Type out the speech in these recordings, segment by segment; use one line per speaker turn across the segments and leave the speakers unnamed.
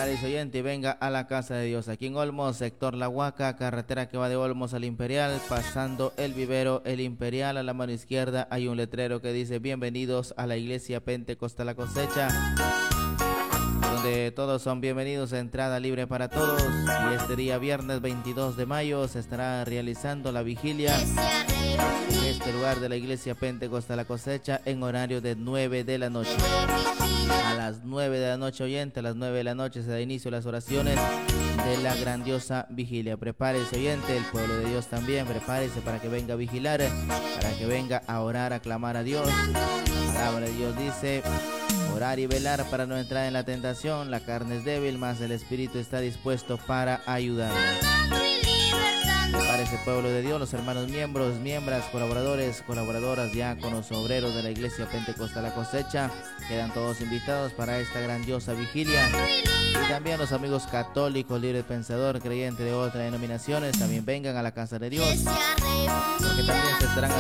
Prepárese, oyente, y venga a la casa de Dios. Aquí en Olmos, sector La Huaca, carretera que va de Olmos al Imperial, pasando el vivero El Imperial. A la mano izquierda hay un letrero que dice: bienvenidos a la iglesia Pentecostal La Cosecha, donde todos son bienvenidos, entrada libre para todos. Y este día viernes 22 de mayo se estará realizando la vigilia en este lugar de la iglesia Pentecostal La Cosecha en horario de 9 de la noche. A las 9 de la noche, oyente, a las 9 de la noche se da inicio a las oraciones de la grandiosa vigilia. Prepárese, oyente, el pueblo de Dios también, prepárese para que venga a vigilar, para que venga a orar, a clamar a Dios. La palabra de Dios dice: orar y velar para no entrar en la tentación. La carne es débil, mas el espíritu está dispuesto para ayudarnos. Prepárese, pueblo de Dios, los hermanos miembros, miembros, colaboradores, colaboradoras, diáconos, obreros de la iglesia Pentecostal La Cosecha. Quedan todos invitados para esta grandiosa vigilia. Y también los amigos católicos, libre pensador, creyente de otras denominaciones, también vengan a la casa de Dios, porque también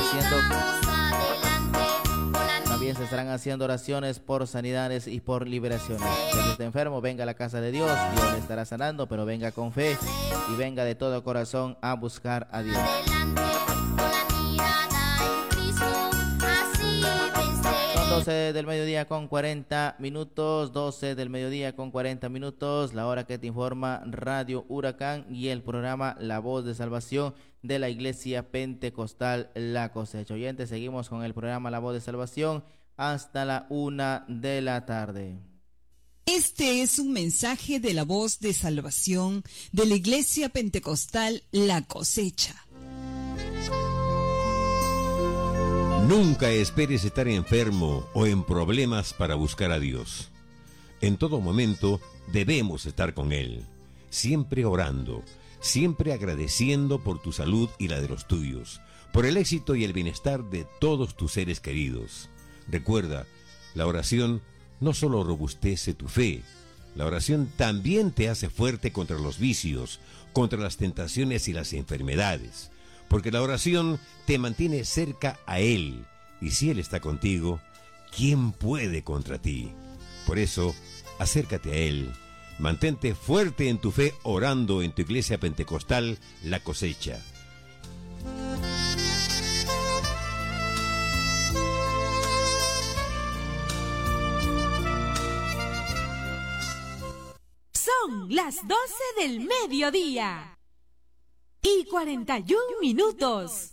se estarán haciendo oraciones por sanidades y por liberaciones. Si usted está enfermo, venga a la casa de Dios, Dios le estará sanando, pero venga con fe y venga de todo corazón a buscar a Dios. Son 12 del mediodía con 40 minutos, 12 del mediodía con 40 minutos, la hora que te informa Radio Huracán y el programa La Voz de Salvación de la Iglesia Pentecostal La Cosecha. Oyentes, seguimos con el programa La Voz de Salvación hasta la 1 de la tarde.
Este es un mensaje de La Voz de Salvación de la Iglesia Pentecostal La Cosecha.
Nunca esperes estar enfermo o en problemas para buscar a Dios. En todo momento debemos estar con Él, siempre orando, siempre agradeciendo por tu salud y la de los tuyos, por el éxito y el bienestar de todos tus seres queridos. Recuerda, la oración no solo robustece tu fe, la oración también te hace fuerte contra los vicios, contra las tentaciones y las enfermedades, porque la oración te mantiene cerca a Él, y si Él está contigo, ¿quién puede contra ti? Por eso, acércate a Él, mantente fuerte en tu fe orando en tu iglesia pentecostal La Cosecha.
Son las 12 del mediodía y 41 minutos.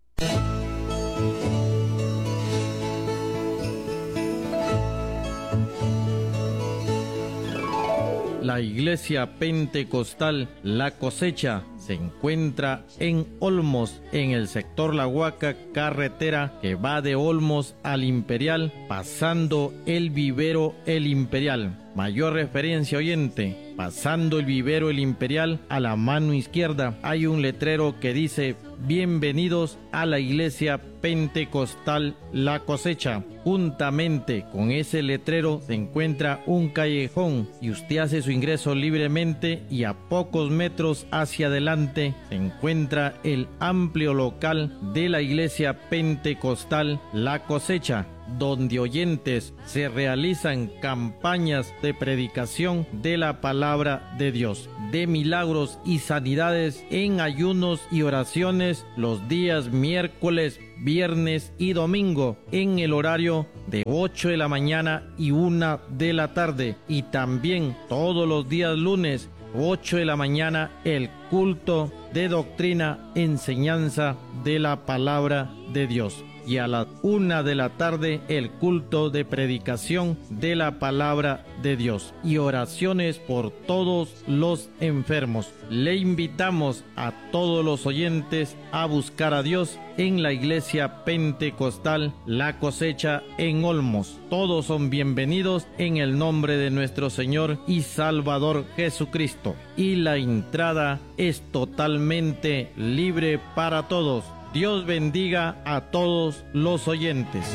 La iglesia pentecostal La Cosecha se encuentra en Olmos, en el sector La Huaca, carretera que va de Olmos al Imperial, pasando el vivero El Imperial. Mayor referencia, oyente, pasando el vivero El Imperial, a la mano izquierda hay un letrero que dice: bienvenidos a la iglesia Pentecostal La Cosecha. Juntamente con ese letrero se encuentra un callejón y usted hace su ingreso libremente, y a pocos metros hacia adelante se encuentra el amplio local de la iglesia Pentecostal La Cosecha, donde, oyentes, se realizan campañas de predicación de la palabra de Dios, de milagros y sanidades en ayunos y oraciones los días miércoles, viernes y domingo en el horario de 8 de la mañana y 1 de la tarde, y también todos los días lunes 8 de la mañana el culto de doctrina, enseñanza de la palabra de Dios, y a las 1 de la tarde el culto de predicación de la palabra de Dios y oraciones por todos los enfermos. Le invitamos a todos los oyentes a buscar a Dios en la iglesia pentecostal La Cosecha en Olmos. Todos son bienvenidos en el nombre de nuestro Señor y Salvador Jesucristo, y la entrada es totalmente libre para todos. Dios bendiga a todos los oyentes.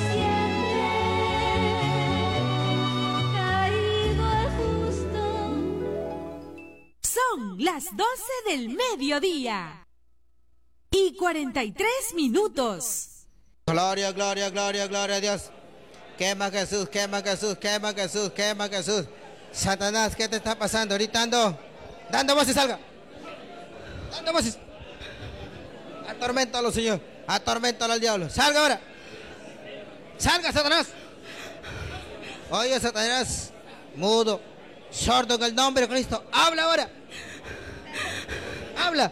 Son las 12 del mediodía y 43 minutos.
Gloria, gloria, gloria, gloria a Dios. Quema Jesús, quema Jesús, quema Jesús, quema Jesús. Satanás, ¿qué te está pasando? Gritando, dando voces, salga. Dando voces. Atorméntalo, Señor. Atorméntalo al diablo. Salga ahora. Salga, Satanás. Oye, Satanás, mudo, sordo en el nombre de Cristo. Habla ahora. Habla.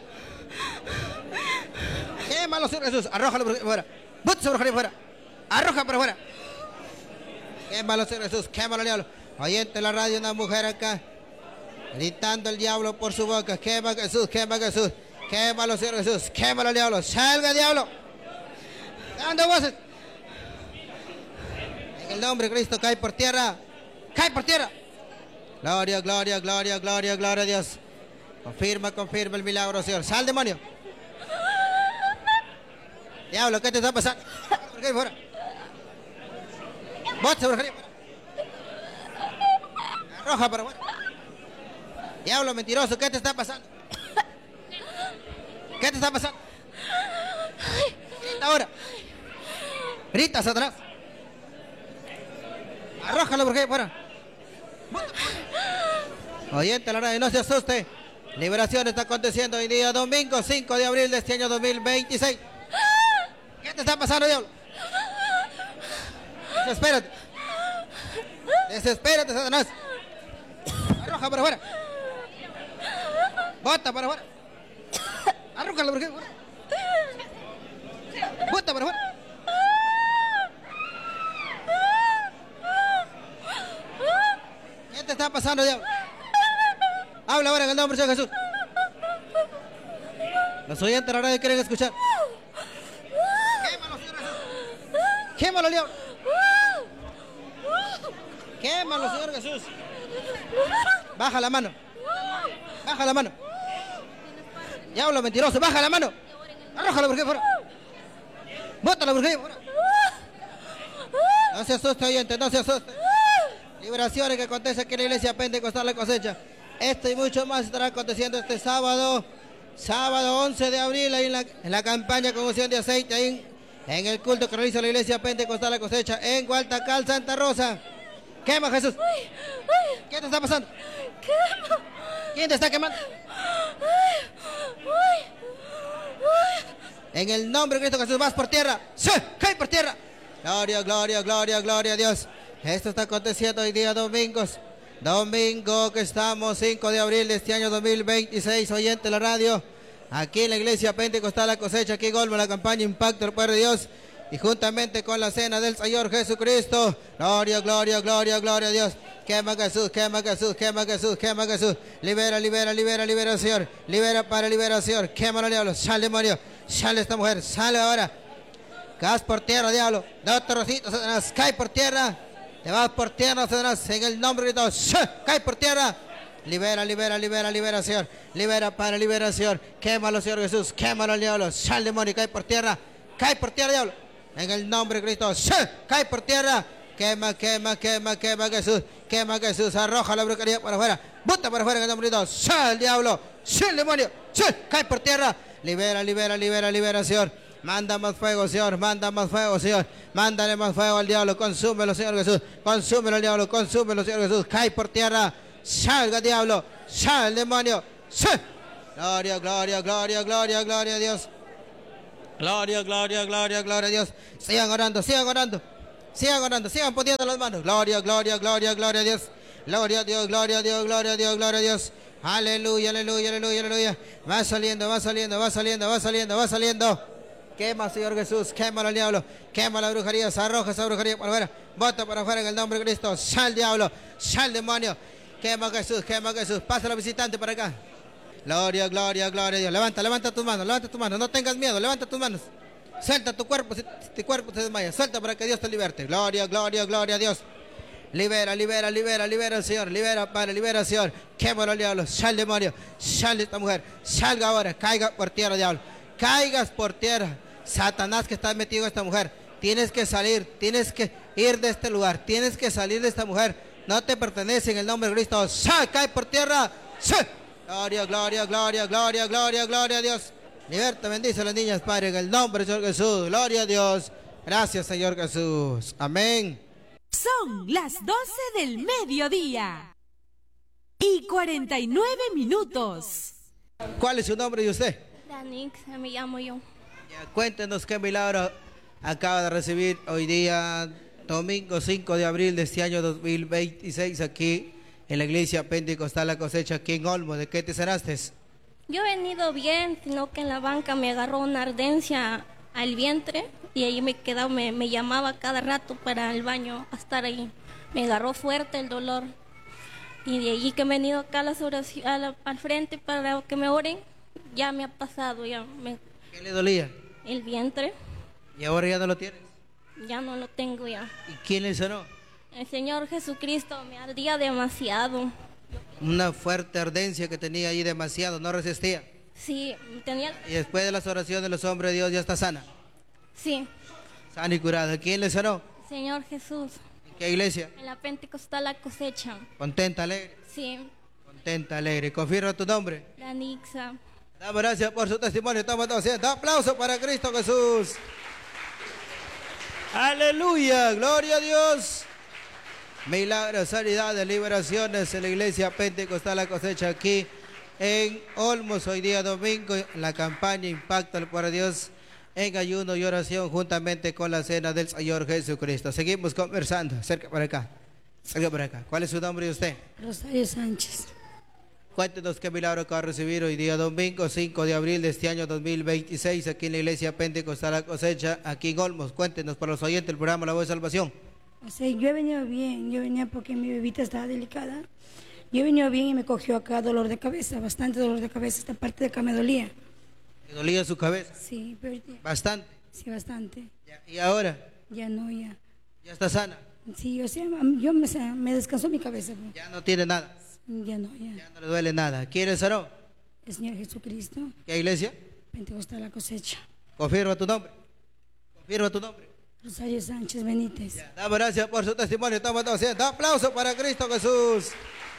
Quémalo, Señor Jesús. Arrójalo por fuera. Bútse por fuera. Arroja por fuera. Quémalo, Señor Jesús. Quémalo, diablo. Oyente en la radio, una mujer acá, gritando el diablo por su boca. Quema Jesús, quema Jesús. Quémalo, Señor Jesús. Quémalo, diablo. Salga, diablo. Dando voces. En el nombre de Cristo, cae por tierra. Cae por tierra. Gloria, gloria, gloria, gloria, gloria a Dios. Confirma, confirma el milagro, Señor. Sal, demonio. Diablo, ¿qué te está pasando? ¿Por qué fuera? Bota por fuera. Arroja para afuera. Diablo mentiroso, ¿qué te está pasando? ¿Qué te está pasando? Grita ahora. Grita, Satanás. Arrójalo por aquí fuera. Oyente, la radio, no se asuste. Liberación está aconteciendo hoy día, domingo 5 de abril de este año 2026. ¿Qué te está pasando, diablo? Desespérate. Desespérate, Satanás. Arroja para afuera. Bota para afuera. Arrójalo por aquí fuera. Bota para afuera. ¿Qué te está pasando, diablo? Habla ahora en el nombre de Jesús. Los oyentes de la radio quieren escuchar. Quémalo, Señor Jesús. Quémalo, diablo. Quémalo, Señor Jesús. Baja la mano. Baja la mano. Diablo mentiroso, baja la mano. Arrójalo por aquí fuera. Bótalo por aquí fuera. No se asuste, oyente, no se asuste. Liberaciones que acontecen aquí en la iglesia Pentecostal La Cosecha. Esto y mucho más estará aconteciendo este sábado 11 de abril, ahí en la campaña con unción de aceite, ahí en el culto que realiza la iglesia Pentecostal La Cosecha, en Gualtacal, Santa Rosa. Quema, Jesús. ¿Qué te está pasando? ¿Quién te está quemando? En el nombre de Cristo Jesús, vas por tierra. ¡Sí! ¡Cae por tierra! Gloria, gloria, gloria, gloria a Dios. Esto está aconteciendo hoy día domingos. Domingo que estamos 5 de abril de este año 2026, oyente de la radio, aquí en la iglesia Pentecostal La Cosecha, aquí en Olmo, la campaña Impacto del Poder de Dios, y juntamente con la cena del Señor Jesucristo. Gloria, gloria, gloria, gloria a Dios. Quema Jesús, quema Jesús, quema Jesús, quema Jesús. Libera, libera, libera, libera, Señor. Libera para liberación. Quémalo, diablo. Sal, demonio. Sale esta mujer. Sale ahora. Caes por tierra, diablo. Da otro rocito, Satanás. Cae por tierra. Te vas por tierra, Satanás, en el nombre de Dios. Cae por tierra. Libera, libera, libera, libera, Señor. Libera para liberación. Quémalo, Señor Jesús. Quémalo al diablo. Sal, demonio, cae por tierra. Cae por tierra, diablo. En el nombre de Cristo. Cae por tierra. Quema, quema, quema, quema, Jesús. Quema, Jesús. Arroja la brujería para afuera. Bota para afuera en el nombre de Dios. Sal, diablo. Sal, demonio. Cae por tierra. Libera, libera, libera, libera, Señor. Manda más fuego, Señor. Manda más fuego, Señor. Mándale más fuego al diablo. Consúmelo, Señor Jesús. Consúmelo al diablo. Consúmelo, Señor Jesús. Cae por tierra. Salga, diablo. Sal, demonio. Sal. Gloria, gloria, gloria, gloria, gloria a Dios. Gloria, gloria, gloria, gloria a Dios. Sigan orando, sigan orando. Sigan orando, sigan poniendo las manos. Gloria, gloria, gloria, gloria a Dios. Gloria a Dios, gloria a Dios, gloria a Dios, gloria a Dios. Aleluya, aleluya, aleluya, aleluya. Va saliendo, va saliendo, va saliendo, va saliendo, va saliendo. Quema, Señor Jesús, quémalo al diablo, quema la brujería, se arroja esa brujería para afuera, bota para afuera en el nombre de Cristo. Sal, diablo, sal, demonio. Quema Jesús, pasa la visitante para acá. Gloria, gloria, gloria a Dios. Levanta, levanta tus manos, no tengas miedo, levanta tus manos. Suelta tu cuerpo, si tu cuerpo se desmaya, suelta para que Dios te liberte. Gloria, gloria, gloria a Dios. Libera, libera, libera, libera, Señor, libera, Padre, libera, Señor. Quémalo al diablo, sal, demonio, sal de esta mujer, salga ahora, caiga por tierra, diablo, caigas por tierra. Satanás que está metido en esta mujer, tienes que salir, tienes que ir de este lugar, tienes que salir de esta mujer, no te pertenece en el nombre de Cristo. ¡Sal! ¡Cae por tierra! ¡Sal! Gloria, gloria, gloria, gloria, gloria, gloria a Dios. Liberta, bendice a las niñas, Padre, en el nombre del Señor Jesús. Gloria a Dios. Gracias, Señor Jesús. Amén.
Son las 12 del mediodía. y 49 minutos.
¿Cuál es su nombre de usted?
Danix, me llamo yo.
Ya, cuéntenos qué milagro acaba de recibir hoy día, domingo 5 de abril de este año 2026, aquí en la iglesia Pentecostal La Cosecha, aquí en Olmos. ¿De qué te sanaste?
Yo he venido bien, sino que en la banca me agarró una ardencia al vientre y ahí me quedaba, me llamaba cada rato para el baño a estar ahí. Me agarró fuerte el dolor. Y de allí que he venido acá a las al frente para que me oren, ya me ha pasado,
¿Qué le dolía?
El vientre,
¿Y ahora ya no lo tienes?
ya no lo tengo ya.
¿Y quién le sanó?
El Señor Jesucristo me ardía demasiado.
Una fuerte ardencia que tenía ahí demasiado, no resistía.
Sí, tenía,
Y después de las oraciones de los hombres de Dios ya está sana.
sí,
Sana y curada. ¿Quién le sanó?
Señor Jesús,
¿En qué iglesia?
en la Pentecostal La Cosecha.
Contenta, alegre.
Sí,
Contenta, alegre. Confirma tu nombre.
Danixa.
Damos gracias por su testimonio. Estamos todos haciendo aplauso para Cristo Jesús. Aleluya, gloria a Dios. Milagros, sanidades, liberaciones en la iglesia Pentecostal La Cosecha aquí en Olmos. Hoy día domingo, la campaña Impacta al Poder de Dios en ayuno y oración juntamente con la cena del Señor Jesucristo. Seguimos conversando. Cerca por acá. Cerca por acá. ¿Cuál es su nombre de usted?
Rosario Sánchez.
Cuéntenos qué milagro acaba de recibir hoy día domingo 5 de abril de este año 2026 aquí en la iglesia Pentecostal La Cosecha, aquí en Olmos. Cuéntenos para los oyentes del programa La Voz de Salvación.
O sea, yo he venido bien, yo venía porque mi bebita estaba delicada. Yo he venido bien y me cogió acá dolor de cabeza, bastante dolor de cabeza, esta parte de acá me dolía.
¿Le dolía su cabeza?
Sí, pero
Bastante.
sí, bastante.
¿Y ahora?
Ya no, ya.
¿Ya está sana?
Sí, o sea, yo me descansó mi cabeza. Pues.
Ya no tiene nada.
Ya no, ya.
Ya no le duele nada. ¿Quién le sanó?
El Señor Jesucristo,
¿Qué iglesia?
Pentecostal La Cosecha.
Confirma tu nombre. Confirma tu nombre.
Rosario Sánchez Benítez.
Damos gracias por su testimonio. Estamos todos haciendo aplauso para Cristo Jesús.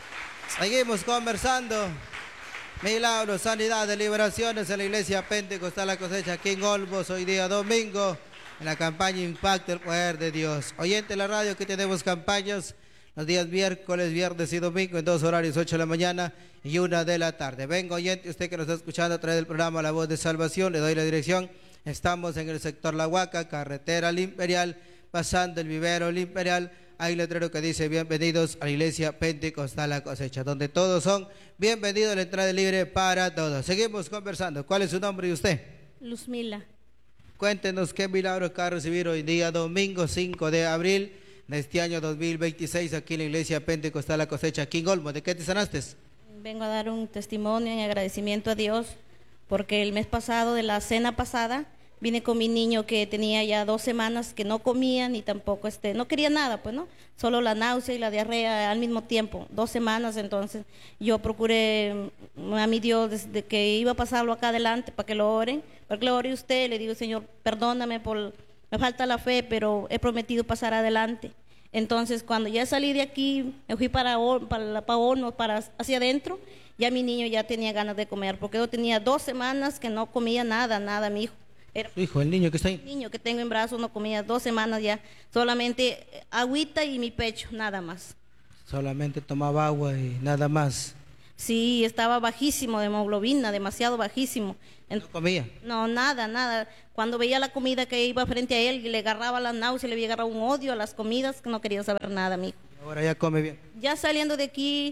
Seguimos conversando. Milagros, sanidades, liberaciones en la iglesia Pentecostal La Cosecha aquí en Olmos. Hoy día domingo en la campaña Impacta el Poder de Dios. Oyente de la radio, que tenemos campañas los días miércoles, viernes y domingo en 2 horarios, 8 de la mañana y 1 de la tarde. Venga, oyente, usted que nos está escuchando a través del programa La Voz de Salvación, le doy la dirección. Estamos en el sector La Huaca, carretera al Imperial, pasando el vivero al Imperial. Hay un letrero que dice: bienvenidos a la iglesia Pentecostal La Cosecha, donde todos son bienvenidos, la entrada es libre para todos. Seguimos conversando. ¿Cuál es su nombre y usted?
Luzmila.
Cuéntenos qué milagro acaba de recibir hoy día domingo 5 de abril de este año 2026 aquí en la iglesia Pentecostal La Cosecha, aquí en Olmos. ¿De qué te sanaste?
Vengo a dar un testimonio en agradecimiento a Dios porque el mes pasado, de la cena pasada, vine con mi niño que tenía ya 2 semanas que no comía ni tampoco no quería nada, pues no, solo la náusea y la diarrea al mismo tiempo, 2 semanas. Entonces yo procuré a mi Dios desde que iba a pasarlo acá adelante para que lo oren, para que lo ore usted. Le digo: Señor, perdóname me falta la fe, pero he prometido pasar adelante. Entonces cuando ya salí de aquí, me fui para Olmos, para hacia adentro, ya mi niño ya tenía ganas de comer, porque yo tenía 2 semanas que no comía nada, mi hijo.
Su hijo, el niño que está ahí.
El niño que tengo en brazos no comía 2 semanas ya, solamente agüita y mi pecho, nada más.
Solamente tomaba agua y nada más.
Sí, estaba bajísimo de hemoglobina, demasiado bajísimo.
¿No comía?
No, nada. Cuando veía la comida que iba frente a él, le agarraba la náusea, le había agarrado un odio a las comidas, que no quería saber nada, mi hijo.
Ahora ya come bien.
Ya saliendo de aquí,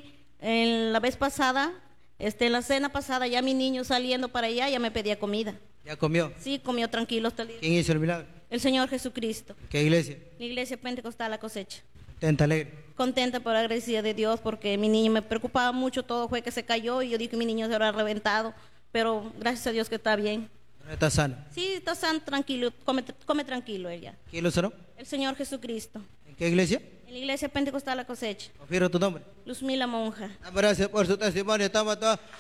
la vez pasada, en la cena pasada, ya mi niño saliendo para allá, ya me pedía comida.
¿Ya comió?
Sí, comió tranquilo hasta el día.
¿Quién hizo el milagro?
El Señor Jesucristo.
¿Qué iglesia?
La iglesia Pentecostal La Cosecha.
Contenta, alegre.
Contenta, pero agradecida de Dios, porque mi niño me preocupaba mucho, todo fue que se cayó y yo dije que mi niño se habrá reventado, pero gracias a Dios que está bien.
¿Está sano?
Sí, está sano, tranquilo, come tranquilo ella.
¿Quién lo sanó?
El Señor Jesucristo.
¿En qué iglesia?
En la iglesia Pentecostal La Cosecha.
Confirma tu nombre.
Luzmila Monja.
Gracias por su testimonio. Toma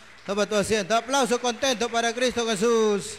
tu asiento. Aplauso contento para Cristo Jesús.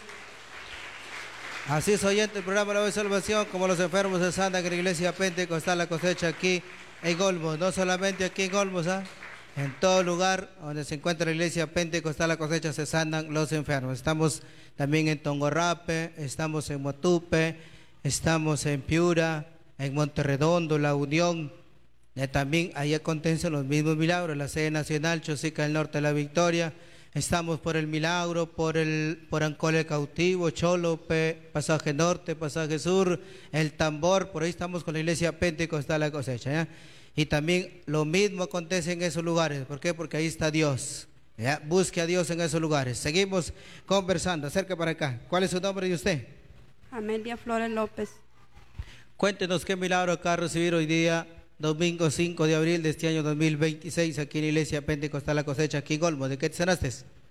Así es, oyente, el programa La Voz de Salvación, como los enfermos se sanan en la iglesia Pentecostal La Cosecha aquí en Olmos. No solamente aquí en Olmos, en todo lugar donde se encuentra la iglesia Pentecostal La Cosecha se sanan los enfermos. Estamos también en Tongorrape, estamos en Motupe, estamos en Piura, en Monterredondo, La Unión, También ahí acontecen los mismos milagros, la sede nacional, Chosica del Norte de la Victoria. Estamos por el milagro, por Ancole Cautivo, Cholope, Pasaje Norte, Pasaje Sur, el Tambor, por ahí estamos con la iglesia Pentecostal La Cosecha, ¿ya? Y también lo mismo acontece en esos lugares. ¿Por qué? Porque ahí está Dios, ¿ya? Busque a Dios en esos lugares. Seguimos conversando, acerca para acá. ¿Cuál es su nombre de usted?
Amelia Flores López.
Cuéntenos qué milagro acá a recibir hoy día, domingo 5 de abril de este año 2026, aquí en la iglesia Pentecostal La Cosecha, aquí en Olmos. ¿De qué te sanaste?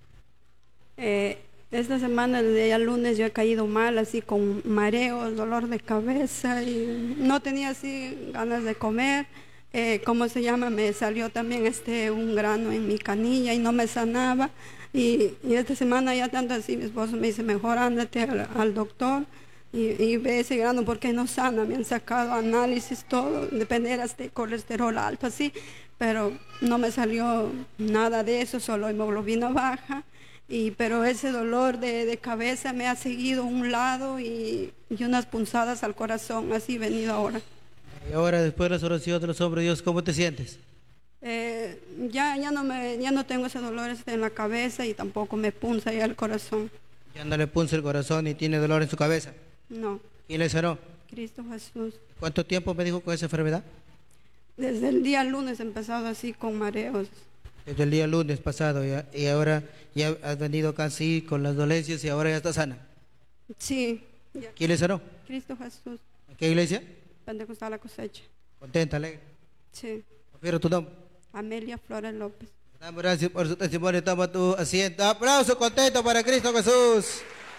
Esta semana, desde día lunes, yo he caído mal, así con mareos, dolor de cabeza, y no tenía así ganas de comer. ¿Cómo se llama? Me salió también un grano en mi canilla y no me sanaba. Y esta semana ya tanto así, mi esposo me dice, mejor ándate al doctor y ve ese grano porque no sana. Me han sacado análisis, todo, depende de colesterol alto, así, pero no me salió nada de eso, solo hemoglobina baja. Pero ese dolor de cabeza me ha seguido a un lado y unas punzadas al corazón, así he venido ahora.
Y ahora, después de las oraciones de los hombres de Dios, ¿cómo te sientes?
Ya no tengo ese dolor en la cabeza y tampoco me punza ya el corazón.
¿Ya no le punza el corazón y tiene dolor en su cabeza?
No.
¿Quién le sanó?
Cristo Jesús.
¿Cuánto tiempo me dijo con esa enfermedad?
Desde el día lunes he empezado así con mareos.
Desde el día lunes pasado, ¿ya? Y ahora ya has venido casi con las dolencias y ahora ya está sana.
Sí. Ya.
¿Quién le sanó?
Cristo Jesús.
¿En qué iglesia?
Pentecostal La Cosecha.
¿Contenta, alegre?
Sí.
Prefiero tu nombre.
Amelia Flores López.
Damos gracias por su testimonio. Toma tu asiento. Aplauso contento para Cristo Jesús.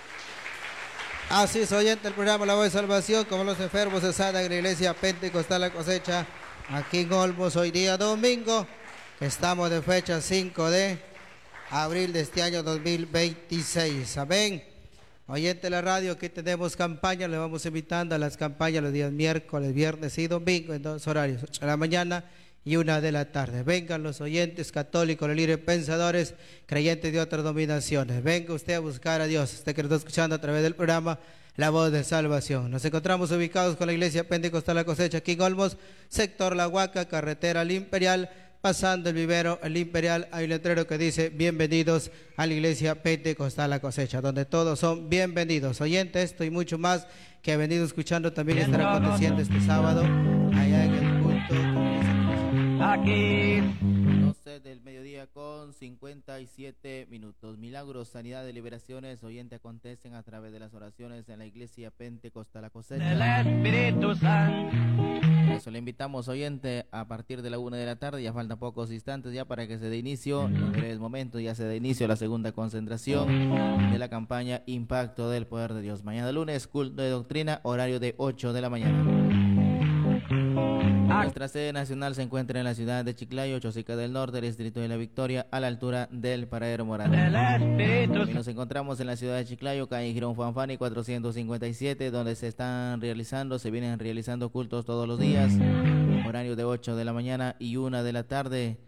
Así es, oyente el programa La Voz de Salvación, como los enfermos se sanan en la iglesia Pentecostal La Cosecha, aquí en Olmos, hoy día domingo. Estamos de fecha 5 de abril de este año 2026. Amén. Oyente de la radio, aquí tenemos campaña. Le vamos invitando a las campañas los días miércoles, viernes y domingo en dos horarios, 8 de la mañana y 1 de la tarde. Vengan los oyentes católicos, los libres pensadores, creyentes de otras denominaciones. Venga usted a buscar a Dios. Usted que nos está escuchando a través del programa La Voz de Salvación. Nos encontramos ubicados con la iglesia Pentecostal La Cosecha, aquí en Olmos, sector La Huaca, carretera al Imperial. Pasando el vivero, el Imperial, hay un letrero que dice bienvenidos a la iglesia Pentecostal La Cosecha, donde todos son bienvenidos. Oyentes, esto y mucho más que he venido escuchando también estará aconteciendo este sábado allá en el culto. Aquí
12 del mediodía con 57 minutos. Milagros, sanidad y liberaciones, oyente, acontecen a través de las oraciones en la iglesia Pentecostal La Cosecha.
El Espíritu Santo.
Eso le invitamos, oyente, a partir de la 1 de la tarde, ya faltan pocos instantes ya para que se dé inicio, en breves momentos ya se dé inicio la segunda concentración de la campaña Impacto del Poder de Dios. Mañana lunes, culto de doctrina, horario de 8 de la mañana. Nuestra sede nacional se encuentra en la ciudad de Chiclayo, Chosica del Norte, distrito de La Victoria, a la altura del Paradero Morales. Nos encontramos en la ciudad de Chiclayo, calle Girón Fanfani 457, donde se vienen realizando cultos todos los días, horario de 8 de la mañana y 1 de la tarde.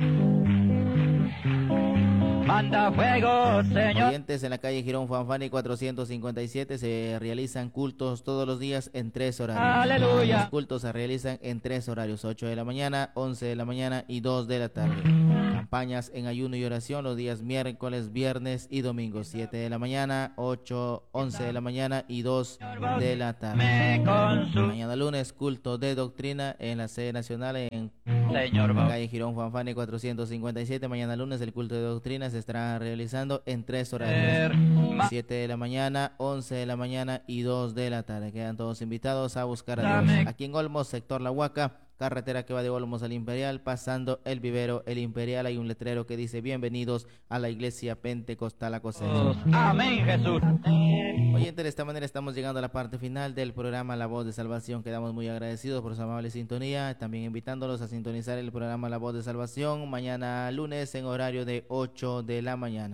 Manda fuego, Señor.
Oyentes, en la calle Girón Fanfani 457 se realizan cultos todos los días en 3 horarios.
Aleluya.
Los cultos se realizan en 3 horarios, 8 de la mañana, 11 de la mañana y 2 de la tarde. Campañas en ayuno y oración los días miércoles, viernes y domingo, 7 de la mañana, 8, 11 de la mañana y 2 de la tarde. Mañana lunes, culto de doctrina en la sede nacional en calle Girón Fanfani 457. Mañana lunes el culto de doctrina se estará realizando en 3 horarios, 7 de la mañana, 11 de la mañana y 2 de la tarde. Quedan todos invitados a buscar a Dios. Aquí en Olmos, sector La Huaca, carretera que va de Olmos al Imperial, pasando el vivero, el Imperial, hay un letrero que dice bienvenidos a la iglesia Pentecostal La Cosecha.
Amén, Jesús.
Oyente, de esta manera estamos llegando a la parte final del programa La Voz de Salvación. Quedamos muy agradecidos por su amable sintonía, también invitándolos a sintonizar el programa La Voz de Salvación mañana lunes en horario de 8 de la mañana.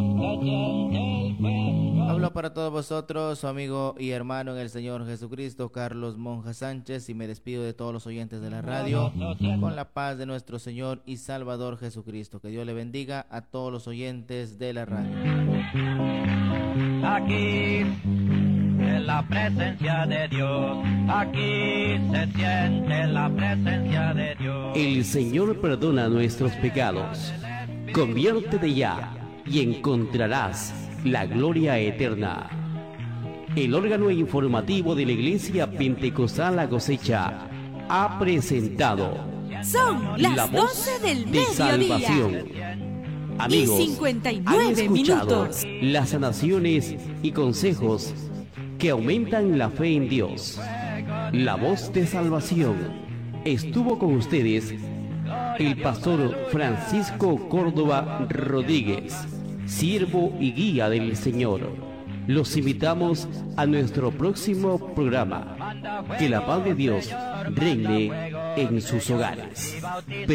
Hablo para todos vosotros, su amigo y hermano en el Señor Jesucristo, Carlos Monja Sánchez, y me despido de todos los oyentes de la radio con la paz de nuestro Señor y Salvador Jesucristo. Que Dios le bendiga a todos los oyentes de la radio.
Aquí el la presencia de Dios. Aquí se siente la presencia de Dios.
El Señor perdona nuestros pecados. Conviértete ya y encontrarás la gloria eterna. El órgano informativo de la Iglesia Pentecostal La Cosecha ha presentado
Son las
La Voz
12 del
de
mediodía.
Salvación. Amigos,
Y 59
han escuchado
minutos.
las sanaciones y consejos que aumentan la fe en Dios. La Voz de Salvación. Estuvo con ustedes el pastor Francisco Córdoba Rodríguez, siervo y guía del Señor. Los invitamos a nuestro próximo programa. Que la paz de Dios reine en sus hogares.